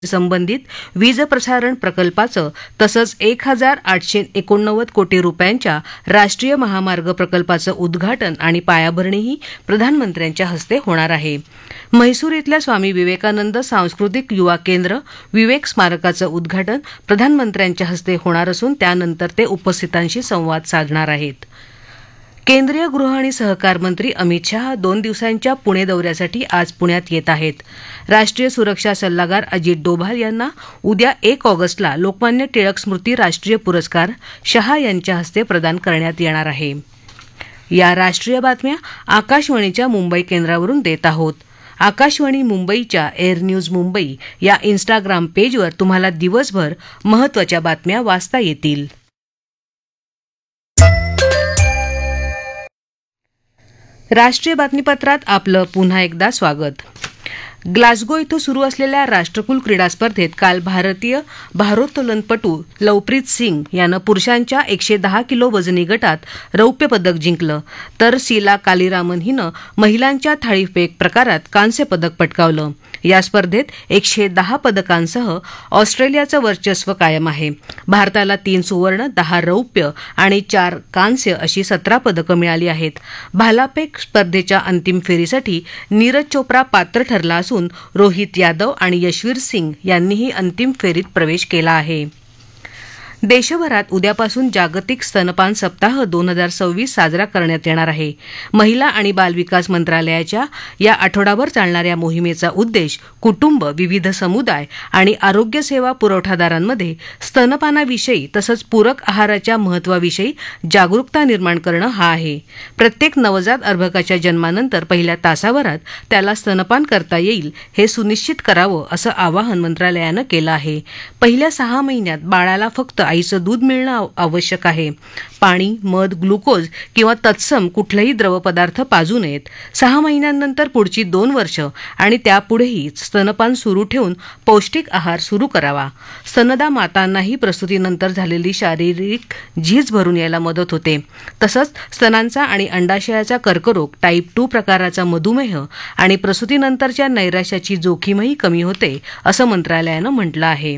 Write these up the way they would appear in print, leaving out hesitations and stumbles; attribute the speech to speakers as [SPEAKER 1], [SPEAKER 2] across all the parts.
[SPEAKER 1] संबंधित वीज प्रसारण प्रकल्पाचं तसंच 1,889 कोटी रुपयांच्या राष्ट्रीय महामार्ग प्रकल्पाचं उद्घाटन आणि पायाभरणीही प्रधानमंत्र्यांच्या हस्ते होणार आहे. म्हैसूर इथल्या स्वामी विवेकानंद सांस्कृतिक युवा केंद्र विवेक स्मारकाचं उद्घाटन प्रधानमंत्र्यांच्या हस्ते होणार असून त्यानंतर ते उपस्थितांशी संवाद साधणार आहेत. केंद्रीय गृह आणि सहकार मंत्री अमित शहा 2 दिवसांच्या पुणे दौऱ्यासाठी आज पुण्यात येत आहेत. राष्ट्रीय सुरक्षा सल्लागार अजित डोभाल यांना उद्या 1 ऑगस्टला लोकमान्य टिळक स्मृती राष्ट्रीय पुरस्कार शहा यांच्या हस्ते प्रदान करण्यात येणार आहे. या राष्ट्रीय बातम्या आकाशवाणीच्या मुंबई केंद्रावरून देत आहोत. आकाशवाणी मुंबईच्या एअर न्यूज मुंबई या इन्स्टाग्राम पेजवर तुम्हाला दिवसभर महत्त्वाच्या बातम्या वाचता येतील. राष्ट्रीय बातमीपत्रात आपलं पुन्हा एकदा स्वागत. ग्लासगो इथं सुरू असलेल्या राष्ट्रकुल क्रीडा स्पर्धेत काल भारतीय भारोत्तोलनपटू लवप्रीत सिंग यानं पुरुषांच्या 110 किलो वजनी गटात रौप्य पदक जिंकलं, तर सीला कालीरामन हिनं महिलांच्या थाळीफेक प्रकारात कांस्य पदक पटकावलं. या स्पर्धेत 110 पदकांसह ऑस्ट्रेलियाचं वर्चस्व कायम आहे. भारताला 3 सुवर्ण, 10 रौप्य आणि 4 कांस्य अशी 17 पदकं मिळाली आहेत. भालाफेक स्पर्धेच्या अंतिम फेरीसाठी नीरज चोप्रा पात्र ठरला असून रोहित यादव आणि यशवीर सिंग यांनीही अंतिम फेरीत प्रवेश केला आहे. देशभरात उद्यापासून जागतिक स्तनपान सप्ताह 2026 साजरा करण्यात येणार आहे. महिला आणि बालविकास मंत्रालयाच्या या आठवडाभर चालणाऱ्या मोहिमेचा उद्देश कुटुंब, विविध समुदाय आणि आरोग्य सेवा पुरवठादारांमध्ये स्तनपानाविषयी तसंच पूरक आहाराच्या महत्त्वाविषयी जागरूकता निर्माण करणं हा आहे. प्रत्येक नवजात अर्भकाच्या जन्मानंतर पहिल्या तासाभरात त्याला स्तनपान करता येईल हे सुनिश्चित करावं असं आवाहन मंत्रालयानं केलं आहे. पहिल्या 6 महिन्यात बाळाला फक्त आईचं दूध मिळणं आवश्यक आहे. पाणी, मध, ग्लुकोज किंवा तत्सम कुठलेही द्रवपदार्थ पाजू नयेत. 6 महिन्यांनंतर पुढची 2 वर्ष आणि त्यापुढेही स्तनपान सुरू ठेवून पौष्टिक आहार सुरू करावा. स्तनदा मातांनाही प्रसूतीनंतर झालेली शारीरिक झीज भरून यायला मदत होते. तसंच स्तनांचा आणि अंडाशयाचा कर्करोग, टाईप 2 प्रकाराचा मधुमेह आणि प्रसूतीनंतरच्या नैराश्याची जोखीमही कमी होते असं मंत्रालयानं म्हटलं आहे.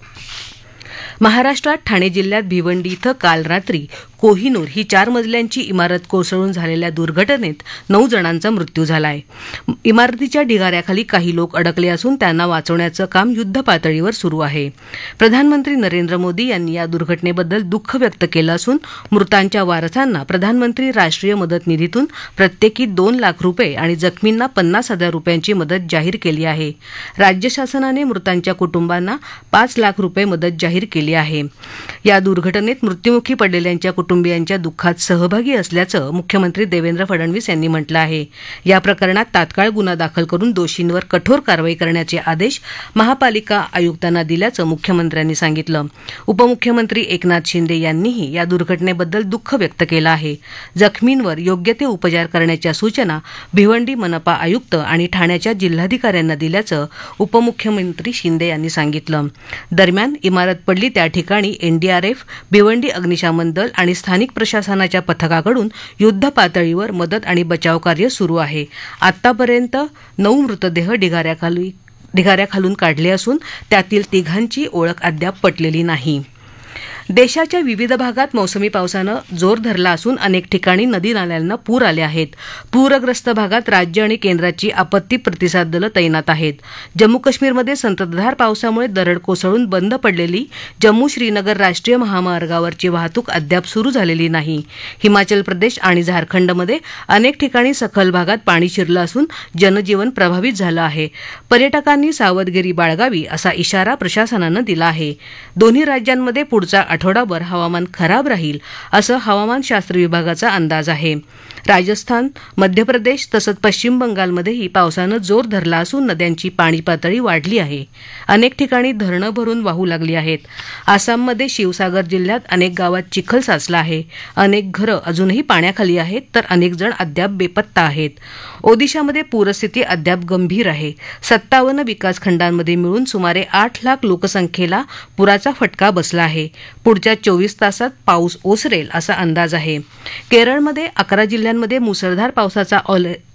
[SPEAKER 1] महाराष्ट्रात ठाणे जिल्ह्यात भिवंडी इथं काल रात्री कोहिनूर ही 4 मजल्यांची इमारत कोसळून झालेल्या दुर्घटनेत 9 जणांचा मृत्यू झालाय. इमारतीच्या ढिगाऱ्याखाली काही लोक अडकले असून त्यांना वाचवण्याचं काम युद्धपातळीवर सुरू आहे. प्रधानमंत्री नरेंद्र मोदी यांनी या दुर्घटनेबद्दल दुःख व्यक्त केलं असून मृतांच्या वारसांना प्रधानमंत्री राष्ट्रीय मदत निधीतून प्रत्येकी 2 लाख रुपये आणि जखमींना 50,000 रुपयांची मदत जाहीर केली आहे. राज्य शासनाने मृतांच्या कुटुंबांना 5 लाख रुपये मदत जाहीर केली आहे. या दुर्घटनेत मृत्युमुखी पडलेल्यांच्या कुटुंबियांच्या दुःखात सहभागी असल्याचं मुख्यमंत्री देवेंद्र फडणवीस यांनी म्हटलं आहे. या प्रकरणात तात्काळ गुन्हा दाखल करून दोषींवर कठोर कारवाई करण्याचे आदेश महापालिका आयुक्तांना दिल्याचं मुख्यमंत्र्यांनी सांगितलं. उपमुख्यमंत्री एकनाथ शिंदे यांनीही या दुर्घटनेबद्दल दुःख व्यक्त केलं आहे. जखमींवर योग्य ते उपचार करण्याच्या सूचना भिवंडी मनपा आयुक्त आणि ठाण्याच्या जिल्हाधिकाऱ्यांना दिल्याचं उपमुख्यमंत्री शिंदे यांनी सांगितलं. दरम्यान इमारत पडली त्या ठिकाणी एनडीआरएफ, भिवंडी अग्निशमन दल आणि स्थानिक प्रशासनाच्या पथकाकडून युद्ध पातळीवर मदत आणि बचाव कार्य सुरू आहे. आतापर्यंत 9 मृतदेह ढिगाऱ्याखालून काढले असून त्यातील 3घांची ओळख अद्याप पटलेली नाही. देशाच्या विविध भागात मोसमी पावसानं जोर धरला असून अनेक ठिकाणी नदी नाल्यांना पूर आले आहेत. पूरग्रस्त भागात राज्य आणि केंद्राची आपत्ती प्रतिसाद दलं तैनात आहेत. जम्मू काश्मीरमध्ये संततधार पावसामुळे दरड कोसळून बंद पडलेली जम्मू श्रीनगर राष्ट्रीय महामार्गावरची वाहतूक अद्याप सुरू झालेली नाही. हिमाचल प्रदेश आणि झारखंडमध्ये अनेक ठिकाणी सखल भागात पाणी शिरलं असून जनजीवन प्रभावित झालं आहे. पर्यटकांनी सावधगिरी बाळगावी असा इशारा प्रशासनानं दिला आहे. दोन्ही राज्यांमध्ये पुढचा आठवडाभर हवामान खराब राहील असं हवामानशास्त्र विभागाचा अंदाज आहे. राजस्थान, मध्य प्रदेश तसंच पश्चिम बंगालमध्येही पावसानं जोर धरला असून नद्यांची पाणी पातळी वाढली आहे. अनेक ठिकाणी धरणं भरून वाहू लागली आहेत. आसाममध्ये शिवसागर जिल्ह्यात अनेक गावात चिखल साचला आहे. अनेक घरं अजूनही पाण्याखाली आहेत तर अनेक जण अद्याप बेपत्ता आहेत. ओदिशामध्ये पूरस्थिती अद्याप गंभीर आहे. 57 विकासखंडांमध्ये मिळून सुमारे 8 लाख लोकसंख्येला पुराचा फटका बसला आहे. पुढच्या 24 तासात पाऊस ओसरेल असा अंदाज आहे. केरळमध्ये 11 जिल्ह्यांमध्ये मुसळधार पावसाचा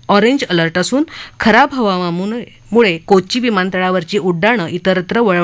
[SPEAKER 1] ऑरेंज अलर्ट असून खराब हवामानामुळे कोची विमानतळावरची उड्डाणं इतरत्र वळवण्यात